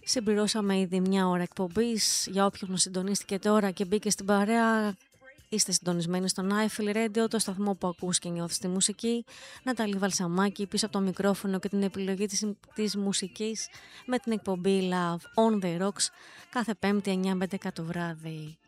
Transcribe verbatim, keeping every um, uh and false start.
Συμπληρώσαμε ήδη μια ώρα εκπομπής. Για όποιον συντονίστηκε τώρα και μπήκε στην παρέα, είστε συντονισμένοι στον Άιφελ Radio, το σταθμό που ακούς και νιώθεις τη μουσική. Ναταλή Βαλσαμάκη πίσω από το μικρόφωνο και την επιλογή της, της μουσικής με την εκπομπή Love on the Rocks κάθε Πέμπτη εννιά με έντεκα το βράδυ.